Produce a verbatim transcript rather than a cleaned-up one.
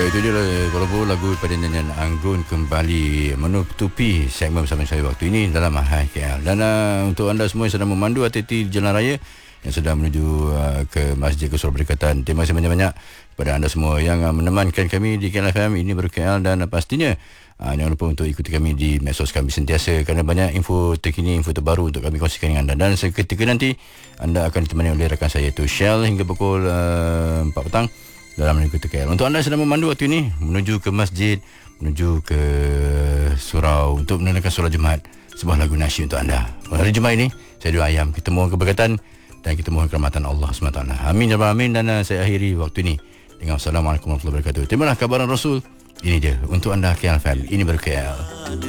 Baik, itu dia walaupun lagu pada nyanyian Anggun kembali menutupi segmen bersama saya waktu ini dalam Hai K L. Dan uh, untuk anda semua yang sedang memandu hati-hati di jalan raya yang sedang menuju uh, ke Masjid Kesul Perikatan, terima kasih banyak-banyak kepada anda semua yang uh, menemankan kami di K L F M. Ini baru K L, dan uh, pastinya uh, jangan lupa untuk ikuti kami di medsos kami sentiasa, kerana banyak info terkini, info terbaru untuk kami kongsikan dengan anda. Dan seketika nanti anda akan ditemani oleh rakan saya itu Shell hingga pukul uh, empat petang dalam mengikuti K L. Untuk anda sedang memandu waktu ini menuju ke masjid, menuju ke surau untuk menunaikan solat Jumaat, sebuah lagu nasyid untuk anda. Hari Jumaat ini saya doa ayam, kita mohon keberkatan dan kita mohon kerahmatan Allah subhanahu wa taala. Amin ya rabbal alamin. Dan uh, saya akhiri waktu ini dengan Assalamualaikum warahmatullahi wabarakatuh. Terimalah kabaran Rasul. Ini dia untuk anda K L F M. Ini baru K L.